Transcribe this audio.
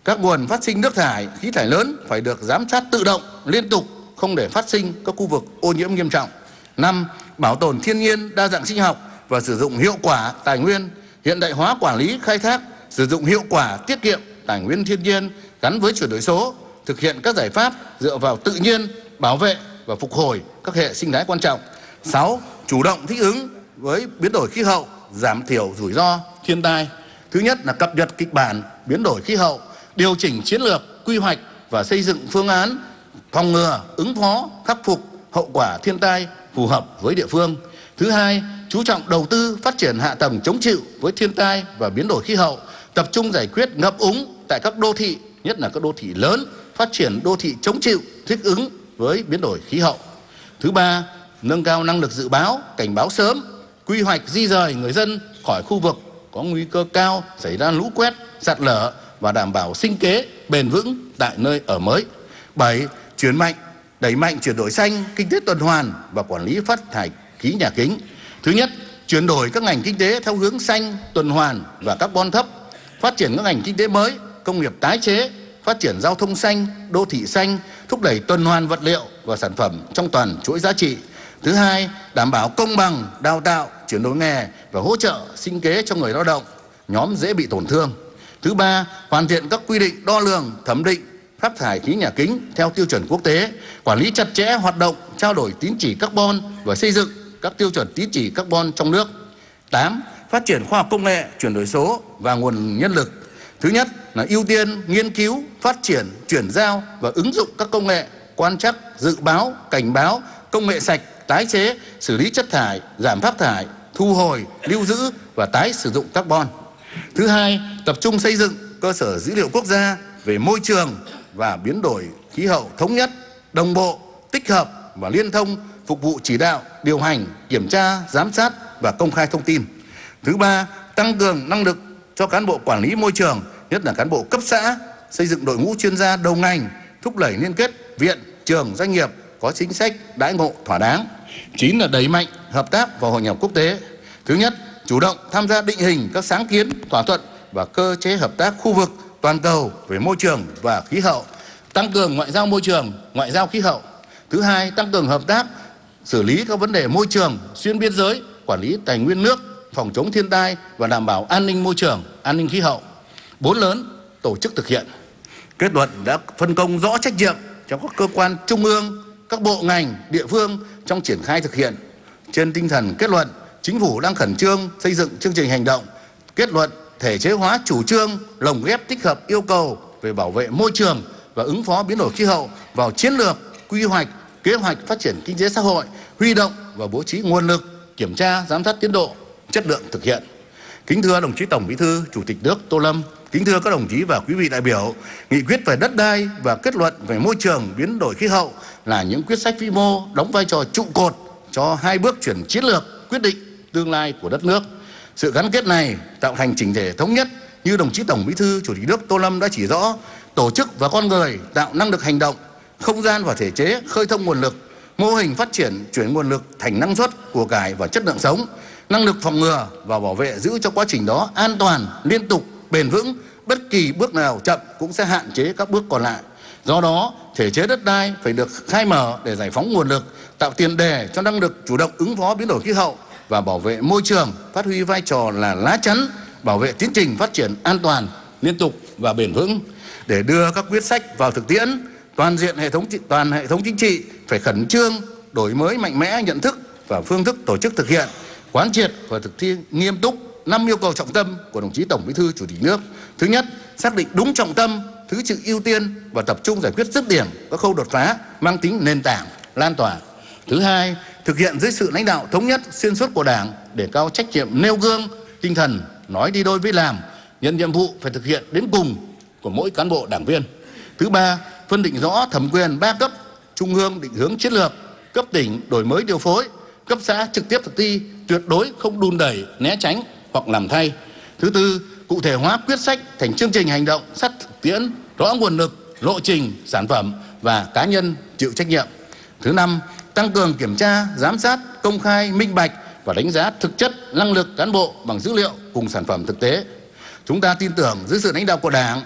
Các nguồn phát sinh nước thải, khí thải lớn phải được giám sát tự động, liên tục, không để phát sinh các khu vực ô nhiễm nghiêm trọng. 5. Bảo tồn thiên nhiên, đa dạng sinh học và sử dụng hiệu quả tài nguyên, hiện đại hóa quản lý, khai thác, sử dụng hiệu quả, tiết kiệm tài nguyên thiên nhiên gắn với chuyển đổi số, thực hiện các giải pháp dựa vào tự nhiên, bảo vệ và phục hồi các hệ sinh thái quan trọng. 6. Chủ động thích ứng với biến đổi khí hậu, giảm thiểu rủi ro thiên tai. Thứ nhất là cập nhật kịch bản biến đổi khí hậu, điều chỉnh chiến lược, quy hoạch và xây dựng phương án phòng ngừa, ứng phó, khắc phục hậu quả thiên tai phù hợp với địa phương. Thứ hai, chú trọng đầu tư phát triển hạ tầng chống chịu với thiên tai và biến đổi khí hậu, tập trung giải quyết ngập úng tại các đô thị, nhất là các đô thị lớn, phát triển đô thị chống chịu, thích ứng với biến đổi khí hậu. Thứ ba, nâng cao năng lực dự báo, cảnh báo sớm, quy hoạch di rời người dân khỏi khu vực có nguy cơ cao xảy ra lũ quét, sạt lở và đảm bảo sinh kế bền vững tại nơi ở mới. 7. Đẩy mạnh chuyển đổi xanh, kinh tế tuần hoàn và quản lý phát thải khí nhà kính. Thứ nhất, chuyển đổi các ngành kinh tế theo hướng xanh, tuần hoàn và carbon thấp, phát triển các ngành kinh tế mới, công nghiệp tái chế, phát triển giao thông xanh, đô thị xanh, thúc đẩy tuần hoàn vật liệu và sản phẩm trong toàn chuỗi giá trị. Thứ hai, đảm bảo công bằng, đào tạo, chuyển đổi nghề và hỗ trợ sinh kế cho người lao động, nhóm dễ bị tổn thương. Thứ ba, hoàn thiện các quy định đo lường, thẩm định phát thải khí nhà kính theo tiêu chuẩn quốc tế, quản lý chặt chẽ hoạt động trao đổi tín chỉ carbon và xây dựng các tiêu chuẩn tín chỉ carbon trong nước. 8. Phát triển khoa học công nghệ, chuyển đổi số và nguồn nhân lực. Thứ nhất là ưu tiên nghiên cứu, phát triển, chuyển giao và ứng dụng các công nghệ quan trắc, dự báo, cảnh báo, công nghệ sạch, tái chế, xử lý chất thải, giảm phát thải, thu hồi, lưu giữ và tái sử dụng carbon. Thứ hai, tập trung xây dựng cơ sở dữ liệu quốc gia về môi trường và biến đổi khí hậu thống nhất, đồng bộ, tích hợp và liên thông, phục vụ chỉ đạo, điều hành, kiểm tra, giám sát và công khai thông tin. Thứ ba, tăng cường năng lực cho cán bộ quản lý môi trường, nhất là cán bộ cấp xã, xây dựng đội ngũ chuyên gia đầu ngành, thúc đẩy liên kết viện, trường, doanh nghiệp có chính sách đãi ngộ thỏa đáng. 9 là đẩy mạnh hợp tác và hội nhập quốc tế. Thứ nhất, chủ động tham gia định hình các sáng kiến, thỏa thuận và cơ chế hợp tác khu vực toàn cầu về môi trường và khí hậu, tăng cường ngoại giao môi trường, ngoại giao khí hậu. Thứ hai, tăng cường hợp tác xử lý các vấn đề môi trường xuyên biên giới, quản lý tài nguyên nước, phòng chống thiên tai và đảm bảo an ninh môi trường, an ninh khí hậu. 4 lớn tổ chức thực hiện. Kết luận đã phân công rõ trách nhiệm cho các cơ quan trung ương, các bộ ngành, địa phương trong triển khai thực hiện. Trên tinh thần kết luận, Chính phủ đang khẩn trương xây dựng chương trình hành động, kết luận thể chế hóa chủ trương, lồng ghép tích hợp yêu cầu về bảo vệ môi trường và ứng phó biến đổi khí hậu vào chiến lược, quy hoạch, kế hoạch phát triển kinh tế xã hội, huy động và bố trí nguồn lực, kiểm tra, giám sát tiến độ, chất lượng thực hiện. Kính thưa đồng chí Tổng Bí thư, Chủ tịch nước Tô Lâm, kính thưa các đồng chí và quý vị đại biểu, nghị quyết về đất đai và kết luận về môi trường biến đổi khí hậu là những quyết sách vĩ mô đóng vai trò trụ cột cho hai bước chuyển chiến lược quyết định tương lai của đất nước. Sự gắn kết này tạo thành chỉnh thể thống nhất như đồng chí Tổng Bí thư, Chủ tịch nước Tô Lâm đã chỉ rõ, tổ chức và con người tạo năng lực hành động, không gian và thể chế khơi thông nguồn lực, mô hình phát triển chuyển nguồn lực thành năng suất, của cải và chất lượng sống, năng lực phòng ngừa và bảo vệ giữ cho quá trình đó an toàn, liên tục, bền vững. Bất kỳ bước nào chậm cũng sẽ hạn chế các bước còn lại. Do đó, thể chế đất đai phải được khai mở để giải phóng nguồn lực, tạo tiền đề cho năng lực chủ động ứng phó biến đổi khí hậu và bảo vệ môi trường, phát huy vai trò là lá chắn bảo vệ tiến trình phát triển an toàn, liên tục và bền vững. Để đưa các quyết sách vào thực tiễn, toàn hệ thống chính trị phải khẩn trương đổi mới mạnh mẽ nhận thức và phương thức tổ chức thực hiện, quán triệt và thực thi nghiêm túc 5 yêu cầu trọng tâm của đồng chí Tổng Bí thư, Chủ tịch nước. Thứ nhất, xác định đúng trọng tâm, thứ tự ưu tiên và tập trung giải quyết dứt điểm các khâu đột phá mang tính nền tảng, lan tỏa. Thứ hai, thực hiện dưới sự lãnh đạo thống nhất xuyên suốt của Đảng, để cao trách nhiệm nêu gương, tinh thần nói đi đôi với làm, nhận nhiệm vụ phải thực hiện đến cùng của mỗi cán bộ đảng viên. Thứ ba, phân định rõ thẩm quyền 3 cấp, trung ương định hướng chiến lược, cấp tỉnh đổi mới điều phối, cấp xã trực tiếp thực thi, tuyệt đối không đùn đẩy, né tránh hoặc làm thay. Thứ tư, cụ thể hóa quyết sách thành chương trình hành động sát thực tiễn, rõ nguồn lực, lộ trình, sản phẩm và cá nhân chịu trách nhiệm. Thứ năm, tăng cường kiểm tra, giám sát, công khai, minh bạch và đánh giá thực chất năng lực cán bộ bằng dữ liệu cùng sản phẩm thực tế. Chúng ta tin tưởng dưới sự lãnh đạo của Đảng,